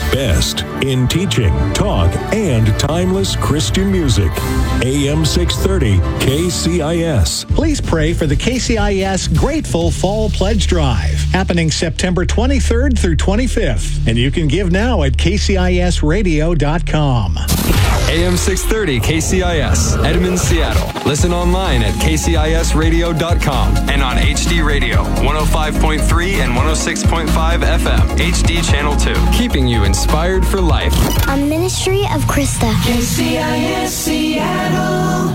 best in teaching, talk, and timeless Christian music. AM 630 KCIS. Please pray for the KCIS Grateful Fall Pledge Drive, happening September 23rd through 25th. And you can give now at kcisradio.com. AM 630 KCIS, Edmond, Seattle. Listen online at kcisradio.com and on HD Radio, 105.3 and 106.5 FM, HD Channel 2. Keeping you inspired for life. A ministry of Krista. KCIS Seattle.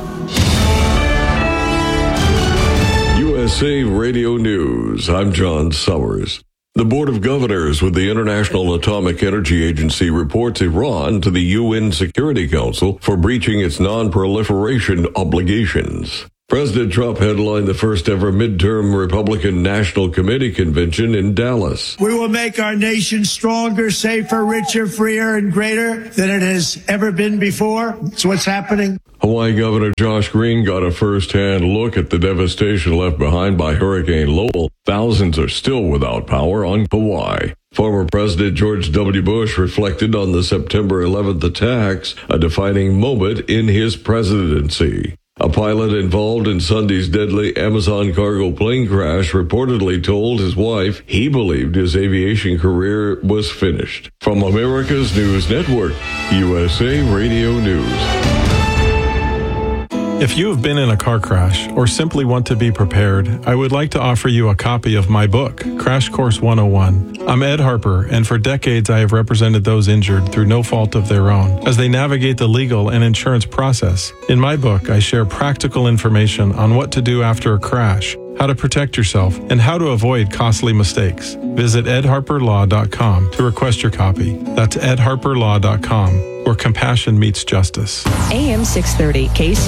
USA Radio News. I'm John Summers. The Board of Governors with the International Atomic Energy Agency reports Iran to the UN Security Council for breaching its non-proliferation obligations. President Trump headlined the first ever midterm Republican National Committee convention in Dallas. We will make our nation stronger, safer, richer, freer, and greater than it has ever been before. It's what's happening. Hawaii Governor Josh Green got a first-hand look at the devastation left behind by Hurricane Lowell. Thousands are still without power on Hawaii. Former President George W. Bush reflected on the September 11th attacks, a defining moment in his presidency. A pilot involved in Sunday's deadly Amazon cargo plane crash reportedly told his wife he believed his aviation career was finished. From America's News Network, USA Radio News. If you have been in a car crash or simply want to be prepared, I would like to offer you a copy of my book, Crash Course 101. I'm Ed Harper, and for decades I have represented those injured through no fault of their own as they navigate the legal and insurance process. In my book, I share practical information on what to do after a crash, how to protect yourself, and how to avoid costly mistakes. Visit edharperlaw.com to request your copy. That's edharperlaw.com, where compassion meets justice. AM 630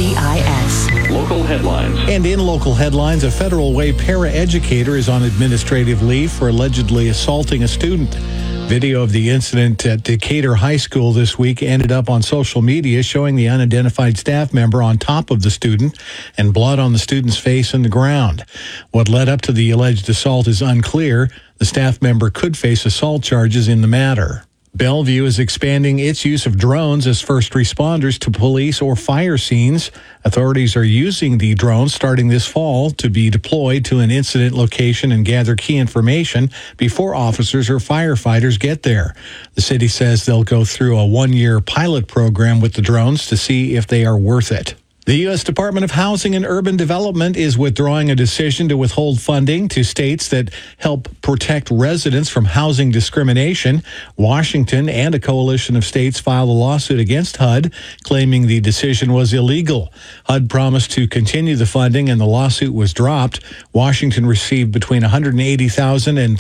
KCIS. Local headlines. And in local headlines, a Federal Way paraeducator is on administrative leave for allegedly assaulting a student. Video of the incident at Decatur High School this week ended up on social media showing the unidentified staff member on top of the student and blood on the student's face and the ground. What led up to the alleged assault is unclear. The staff member could face assault charges in the matter. Bellevue is expanding its use of drones as first responders to police or fire scenes. Authorities are using the drones starting this fall to be deployed to an incident location and gather key information before officers or firefighters get there. The city says they'll go through a one-year pilot program with the drones to see if they are worth it. The U.S. Department of Housing and Urban Development is withdrawing a decision to withhold funding to states that help protect residents from housing discrimination. Washington and a coalition of states filed a lawsuit against HUD, claiming the decision was illegal. HUD promised to continue the funding, and the lawsuit was dropped. Washington received between $180,000 and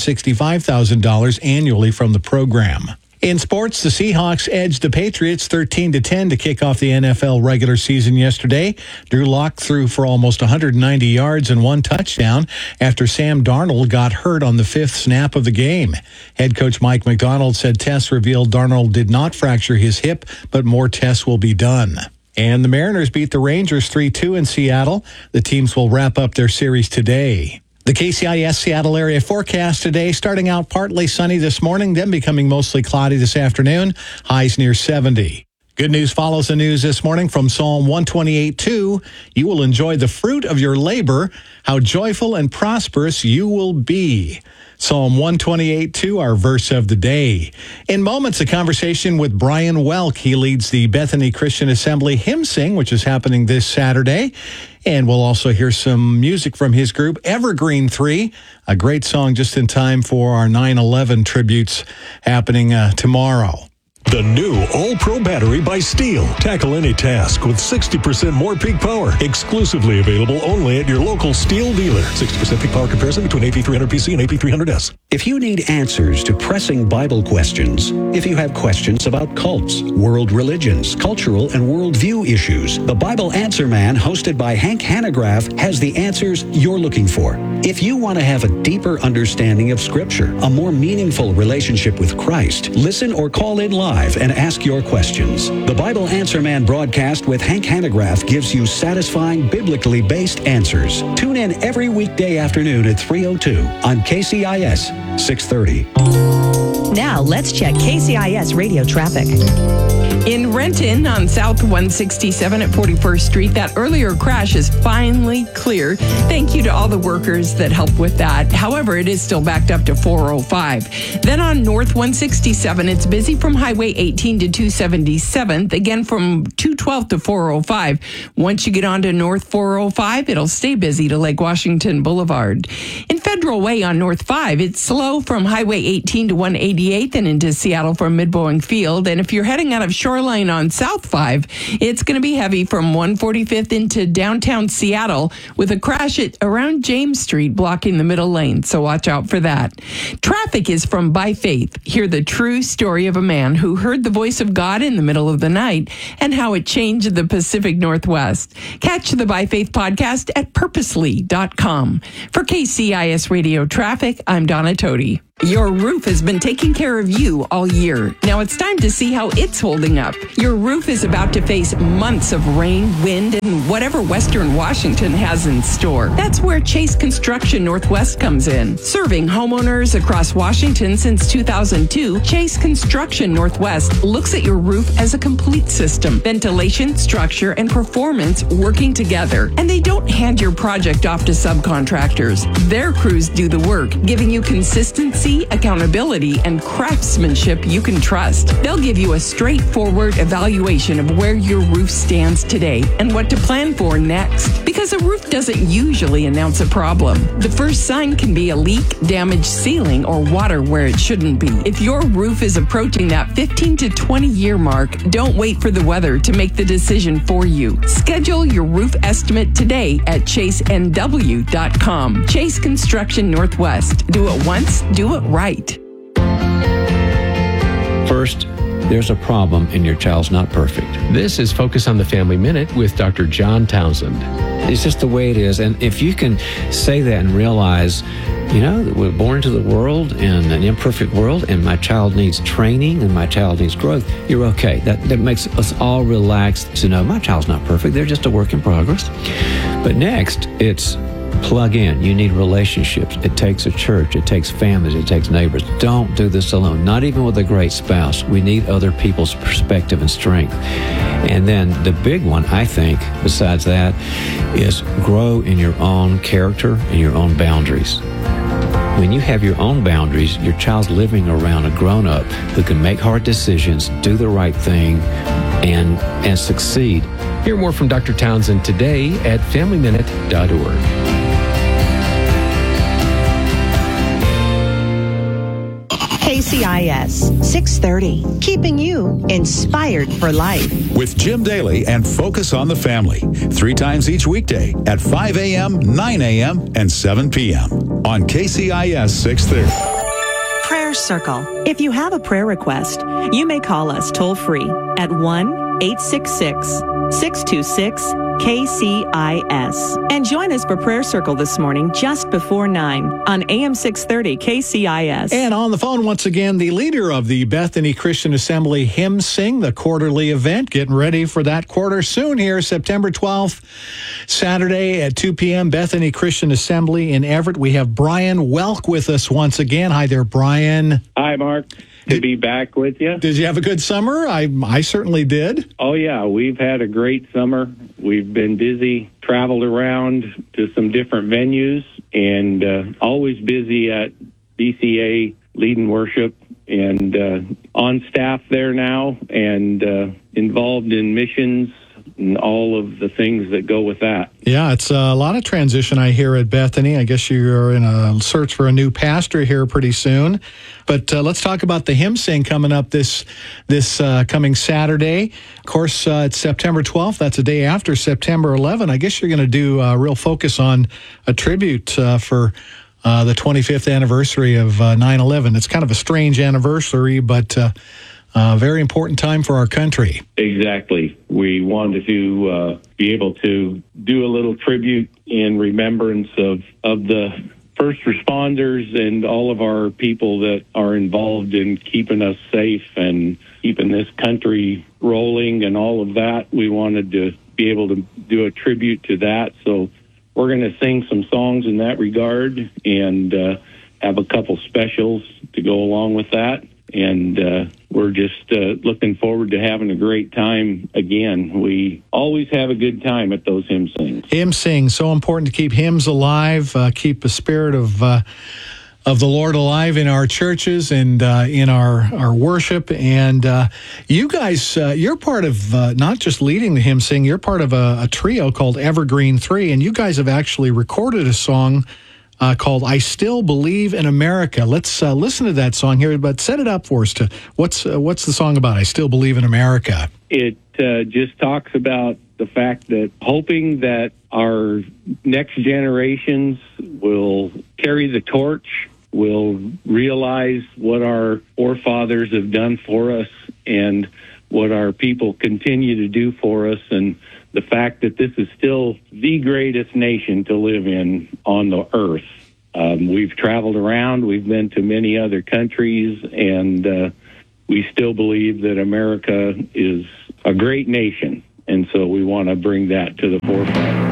$365,000 annually from the program. In sports, the Seahawks edged the Patriots 13-10 to kick off the NFL regular season yesterday. Drew Lock threw for almost 190 yards and one touchdown after Sam Darnold got hurt on the fifth snap of the game. Head coach Mike McDonald said tests revealed Darnold did not fracture his hip, but more tests will be done. And the Mariners beat the Rangers 3-2 in Seattle. The teams will wrap up their series today. The KCIS Seattle area forecast today, starting out partly sunny this morning, then becoming mostly cloudy this afternoon, highs near 70. Good news follows the news this morning from Psalm 128:2. You will enjoy the fruit of your labor, how joyful and prosperous you will be. Psalm 128:2, our verse of the day. In moments, a conversation with Brian Welk. He leads the Bethany Christian Assembly Hymn Sing, which is happening this Saturday. And we'll also hear some music from his group, Evergreen 3, a great song just in time for our 9/11 tributes happening tomorrow. The new All-Pro battery by Steel. Tackle any task with 60% more peak power. Exclusively available only at your local Steel dealer. 60% peak power comparison between AP300PC and AP300S. If you need answers to pressing Bible questions, if you have questions about cults, world religions, cultural and worldview issues, the Bible Answer Man, hosted by Hank Hanegraaff, has the answers you're looking for. If you want to have a deeper understanding of Scripture, a more meaningful relationship with Christ, listen or call in live and ask your questions. The Bible Answer Man broadcast with Hank Hanegraaff gives you satisfying, biblically based answers. Tune in every weekday afternoon at 3:02 on KCIS 630. Now, let's check KCIS radio traffic. In Renton on South 167 at 41st Street, that earlier crash is finally clear. Thank you to all the workers that helped with that. However, it is still backed up to 405. Then on North 167, it's busy from Highway 18 to 277th, again from 212 to 405. Once you get onto North 405, it'll stay busy to Lake Washington Boulevard. In Federal Way on North 5, it's slow from Highway 18 to 188th and into Seattle from Mid-Boeing Field. And if you're heading out of Shoreline on South 5, it's going to be heavy from 145th into downtown Seattle with a crash at around James Street blocking the middle lane. So watch out for that. Traffic is from By Faith. Hear the true story of a man who heard the voice of God in the middle of the night and how it changed the Pacific Northwest. Catch the By Faith podcast at purposely.com. For KCIS Radio Traffic, I'm Donna Toti. Your roof has been taking care of you all year. Now it's time to see how it's holding up. Your roof is about to face months of rain, wind, and whatever Western Washington has in store. That's where Chase Construction Northwest comes in. Serving homeowners across Washington since 2002, Chase Construction Northwest looks at your roof as a complete system. Ventilation, structure, and performance working together. And they don't hand your project off to subcontractors. Their crews do the work, giving you consistency, accountability, and craftsmanship you can trust. They'll give you a straightforward evaluation of where your roof stands today and what to plan for next. Because a roof doesn't usually announce a problem. The first sign can be a leak, damaged ceiling, or water where it shouldn't be. If your roof is approaching that 15 to 20 year mark, don't wait for the weather to make the decision for you. Schedule your roof estimate today at chasenw.com. Chase Construction Northwest. Do it once, do it right. First, there's a problem and your child's not perfect. This is Focus on the Family Minute with Dr. John Townsend. It's just the way it is. And if you can say that and realize, that we're born into the world in an imperfect world and my child needs training and my child needs growth, you're okay. That makes us all relaxed to know my child's not perfect. They're just a work in progress. But next, it's plug in. You need relationships. It takes a church. It takes families. It takes neighbors. Don't do this alone. Not even with a great spouse. We need other people's perspective and strength. And then the big one, I think, besides that, is grow in your own character and your own boundaries. When you have your own boundaries, your child's living around a grown-up who can make hard decisions, do the right thing, and succeed. Hear more from Dr. Townsend today at FamilyMinute.org. KCIS 630, keeping you inspired for life. With Jim Daly and Focus on the Family, 3 times each weekday at 5 a.m., 9 a.m., and 7 p.m. on KCIS 630. Prayer Circle. If you have a prayer request, you may call us toll-free at 1-866-626-KCIS. And join us for Prayer Circle this morning just before 9 on AM 630 KCIS. And on the phone once again, the leader of the Bethany Christian Assembly Hymn Sing, the quarterly event. Getting ready for that quarter soon here, September 12th, Saturday at 2 p.m., Bethany Christian Assembly in Everett. We have Brian Welk with us once again. Hi there, Brian. Hi, Mark. To be back with you. Did you have a good summer? I certainly did. Oh, yeah. We've had a great summer. We've been busy, traveled around to some different venues, and always busy at BCA leading worship and on staff there now and involved in missions and all of the things that go with that. Yeah, it's a lot of transition I hear at Bethany. I guess you're in a search for a new pastor here pretty soon. But let's talk about the hymn sing coming up this coming Saturday. Of course, it's September 12th. That's a day after September 11th. I guess you're going to do a real focus on a tribute for the 25th anniversary of 9/11. It's kind of a strange anniversary, but very important time for our country. Exactly. We wanted to be able to do a little tribute in remembrance of the first responders and all of our people that are involved in keeping us safe and keeping this country rolling and all of that. We wanted to be able to do a tribute to that. So we're going to sing some songs in that regard and have a couple specials to go along with that. And we're just looking forward to having a great time again. We always have a good time at those hymn sings. Hymn sing, so important to keep hymns alive, keep the spirit of the Lord alive in our churches and in our worship. And you guys, you're part of not just leading the hymn sing, you're part of a trio called Evergreen 3, and you guys have actually recorded a song called I Still Believe in America. Let's listen to that song here, but set it up for us. What's the song about, I Still Believe in America? It just talks about the fact that hoping that our next generations will carry the torch, will realize what our forefathers have done for us and what our people continue to do for us, and the fact that this is still the greatest nation to live in on the earth. We've traveled around, we've been to many other countries, and we still believe that America is a great nation, and so we want to bring that to the forefront.